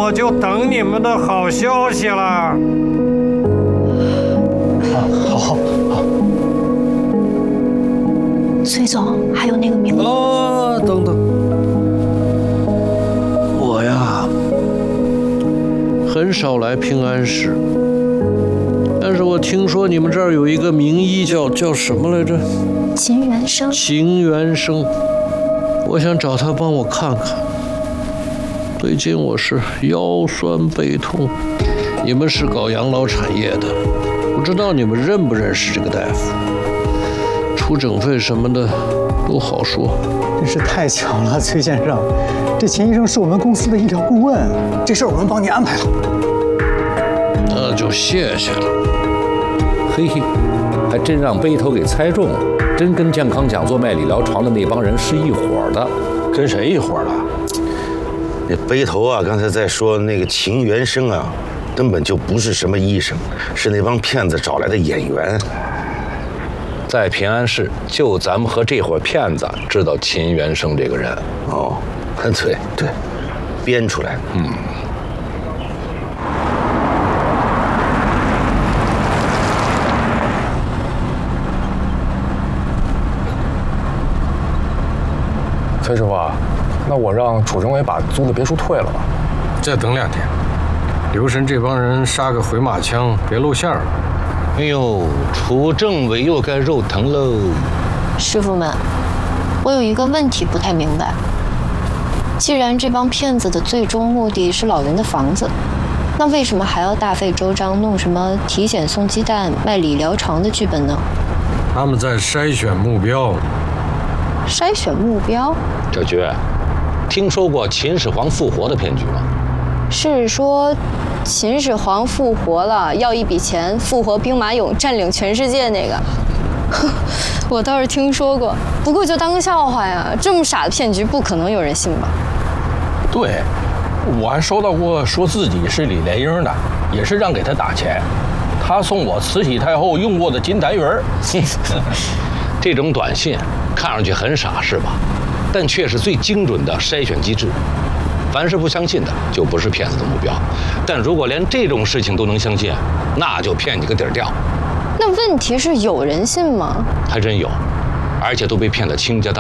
我就等你们的好消息了。 好。 崔总，还有那个名额。 等等，我呀，很少来平安市，但是我听说你们这儿有一个名医叫什么来着？ 秦元生。 秦元生，我想找他帮我看看。最近我是腰酸背痛，你们是搞养老产业的，不知道你们认不认识这个大夫？出诊费什么的都好说。 真是太巧了，崔先生，这秦医生是我们公司的医疗顾问，这事儿我们帮你安排了。 那就谢谢了。 嘿嘿，还真让背头给猜中了，真跟健康讲座卖理疗床的那帮人是一伙的。 跟谁一伙的？那背头啊，刚才在说那个秦元生啊，根本就不是什么医生，是那帮骗子找来的演员。 在平安市，就咱们和这伙骗子知道秦元生这个人。 哦，对，编出来的。 崔师傅啊，那我让楚政委把租的别墅退了吧。 再等2天，留神这帮人杀个回马枪，别露馅了。 哎呦，楚政委又该肉疼喽！ 师傅们，我有一个问题不太明白。既然这帮骗子的最终目的是老人的房子，那为什么还要大费周章弄什么体检送鸡蛋、卖理疗床的剧本呢？ 他们在筛选目标。 筛选目标？ 小菊，听说过秦始皇复活的骗局吗？ 是说秦始皇复活了，要一笔钱复活兵马俑，占领全世界那个？我倒是听说过，不过就当个笑话呀。这么傻的骗局，不可能有人信吧？ 对，我还收到过说自己是李莲英的，也是让给他打钱，他送我慈禧太后用过的金单元。 这种短信看上去很傻，是吧？但却是最精准的筛选机制。凡是不相信的，就不是骗子的目标。但如果连这种事情都能相信，那就骗你个底儿掉。 那问题是有人信吗？ 还真有，而且都被骗得倾家荡